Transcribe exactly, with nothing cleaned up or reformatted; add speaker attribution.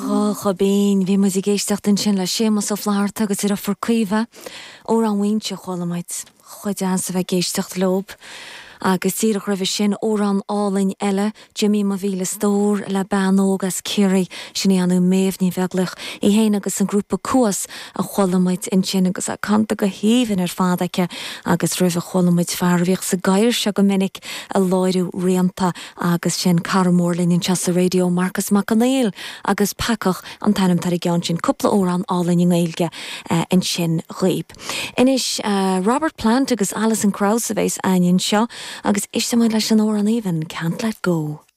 Speaker 1: Cho chobín bhí mu géisteach den sin le sémas ó fláirta agus ar a forcuomha ó an bhainte cholamid chuid an sa bheith géisteach lob. Agus tíach raibh sin ó an álainn eile, Jimmy má bhíle stór le banógas Curie sin anú méhní bheglach i héine agus an grúpa cuas a cholamid in sin agus a canta go híhann ar fádaice agus roimh a cholamid fearmhíoch sa gaiir se go minic a láirú rianta agus sin caramórlinn in chasa radio Marcus McAneil agus pacach an tanam tar i gceann sin cúpla ó an álainn in éilge uh, in sin ghaib. Inis uh, Robert Plant agus Alison Krauss a bheits ainin seo agus iste mai leis an ór an even Can't Let Go.